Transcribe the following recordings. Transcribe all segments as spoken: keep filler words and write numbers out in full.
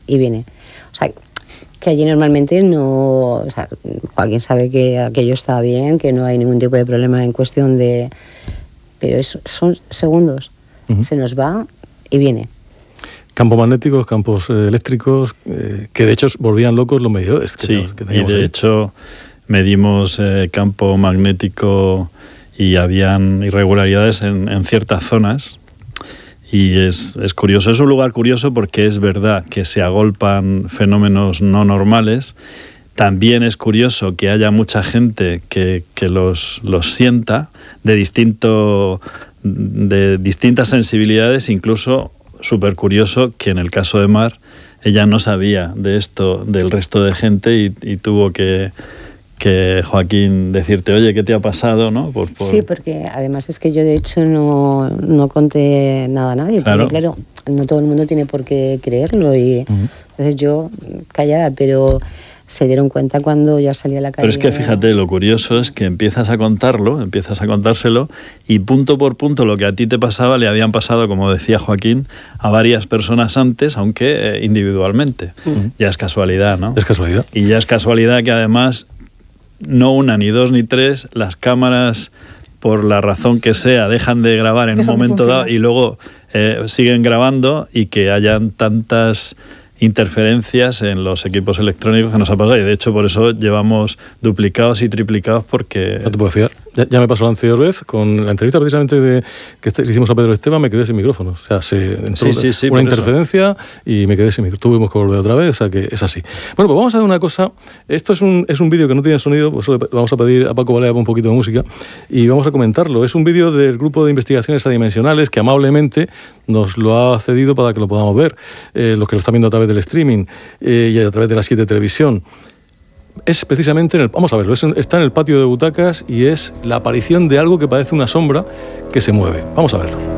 y viene. O sea, que allí normalmente no... O sea, Joaquín sabe que aquello está bien, que no hay ningún tipo de problema en cuestión de... Pero es, son segundos. Uh-huh. Se nos va y viene. Campos magnéticos, campos eh, eléctricos, eh, que de hecho volvían locos los medidores. Que sí, que y de ahí. hecho medimos eh, campo magnético y habían irregularidades en, en ciertas zonas. Y es, es curioso, es un lugar curioso porque es verdad que se agolpan fenómenos no normales. También es curioso que haya mucha gente que, que los, los sienta de, distinto, de distintas sensibilidades, incluso súper curioso que en el caso de Mar ella no sabía de esto del resto de gente y, y tuvo que... que Joaquín decirte, oye, ¿qué te ha pasado? ¿No? Por, por... Sí, porque además es que yo de hecho no, no conté nada a nadie, claro. Porque claro, no todo el mundo tiene por qué creerlo y uh-huh. entonces yo callada, pero se dieron cuenta cuando ya salí a la calle. Pero es que fíjate, lo curioso es que empiezas a contarlo, empiezas a contárselo y punto por punto lo que a ti te pasaba le habían pasado, como decía Joaquín, a varias personas antes, aunque eh, individualmente. Uh-huh. Ya es casualidad, ¿no? Es casualidad. Y ya es casualidad que además... no una, ni dos, ni tres, las cámaras, por la razón que sea, dejan de grabar en dejan un momento dado y luego eh, siguen grabando y que hayan tantas interferencias en los equipos electrónicos que nos ha pasado. Y de hecho por eso llevamos duplicados y triplicados porque... No te puedo fiar. Ya, ya me pasó la anterior vez, con la entrevista precisamente de, que le hicimos a Pedro Esteban, me quedé sin micrófono. O sea, se entró sí, sí, sí, una interferencia eso. Y me quedé sin micrófono. Tuvimos que volver otra vez, o sea que es así. Bueno, pues vamos a ver una cosa. Esto es un, es un vídeo que no tiene sonido, pues le vamos a pedir a Paco Balea un poquito de música y vamos a comentarlo. Es un vídeo del grupo de investigaciones adimensionales que amablemente nos lo ha cedido para que lo podamos ver. Eh, los que lo están viendo a través del streaming eh, y a través de la siete Televisión. Es precisamente, en el, vamos a verlo, es en, está en el patio de butacas y es la aparición de algo que parece una sombra que se mueve. Vamos a verlo.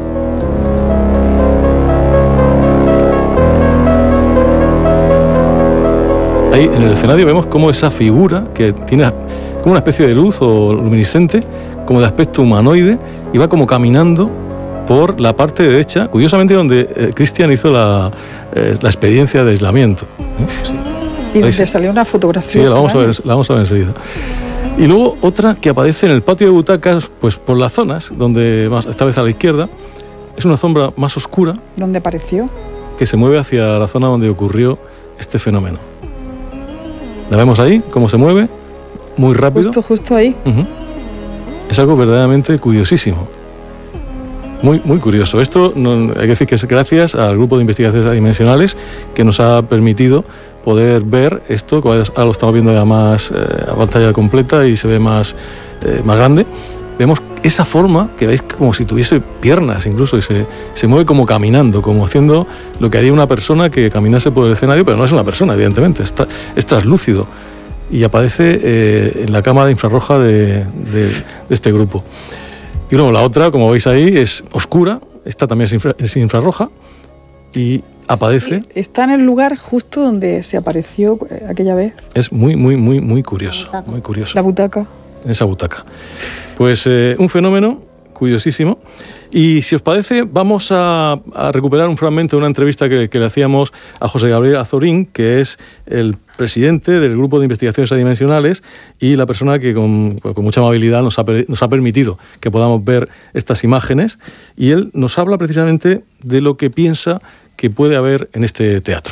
Ahí en el escenario vemos cómo esa figura que tiene como una especie de luz o luminiscente, como de aspecto humanoide, y va como caminando por la parte derecha, curiosamente donde eh, Cristian hizo la, eh, la experiencia de aislamiento. ¿Eh? Y donde salió una fotografía. Sí, la vamos, a ver, la vamos a ver enseguida. Y luego otra que aparece en el patio de butacas, pues por las zonas, donde más, esta vez a la izquierda, es una sombra más oscura. ¿Dónde apareció? Que se mueve hacia la zona donde ocurrió este fenómeno. La vemos ahí, cómo se mueve, muy rápido. Justo, justo ahí. Uh-huh. Es algo verdaderamente curiosísimo. Muy, muy curioso. Esto no, hay que decir que es gracias al grupo de investigaciones adimensionales que nos ha permitido poder ver esto, que ahora lo estamos viendo ya más eh, a pantalla completa y se ve más, eh, más grande. Vemos esa forma que veis como si tuviese piernas incluso y se, se mueve como caminando, como haciendo lo que haría una persona que caminase por el escenario, pero no es una persona, evidentemente, es, tra- es translúcido y aparece eh, en la cámara infrarroja de, de, de este grupo. Y luego la otra, como veis ahí, es oscura, esta también es, infra, es infrarroja y aparece... Sí, está en el lugar justo donde se apareció aquella vez. Es muy, muy, muy, muy curioso, muy curioso. La butaca. En esa butaca. Pues eh, un fenómeno curiosísimo. Y si os parece, vamos a, a recuperar un fragmento de una entrevista que, que le hacíamos a José Gabriel Azorín, que es el presidente del Grupo de Investigaciones Adimensionales y la persona que con, con mucha amabilidad nos ha, nos ha permitido que podamos ver estas imágenes. Y él nos habla precisamente de lo que piensa que puede haber en este teatro.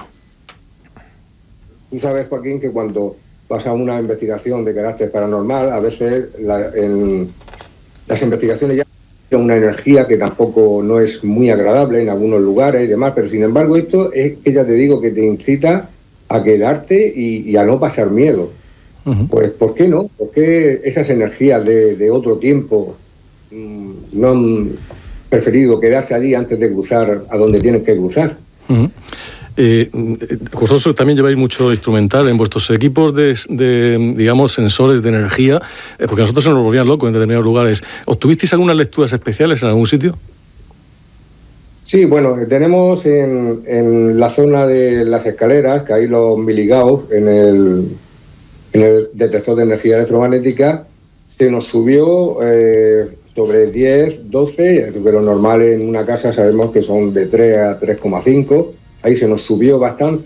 Tú sabes, Joaquín, que cuando vas a una investigación de carácter paranormal, a veces la, en las investigaciones ya hay una energía que tampoco no es muy agradable en algunos lugares y demás, pero sin embargo esto es que ya te digo que te incita a quedarte y, y a no pasar miedo. Uh-huh. Pues ¿por qué no? ¿Por qué esas energías de, de otro tiempo mmm, no han preferido quedarse allí antes de cruzar a donde tienen que cruzar? Uh-huh. Eh, vosotros también lleváis mucho instrumental en vuestros equipos de, de digamos, sensores de energía, eh, porque nosotros se nos volvían locos en determinados lugares. ¿Obtuvisteis algunas lecturas especiales en algún sitio? Sí, bueno, tenemos en, en la zona de las escaleras, que hay los miligaus en el, en el detector de energía electromagnética, se nos subió eh, sobre diez, doce, pero normal en una casa sabemos que son de tres a tres coma cinco. Ahí se nos subió bastante.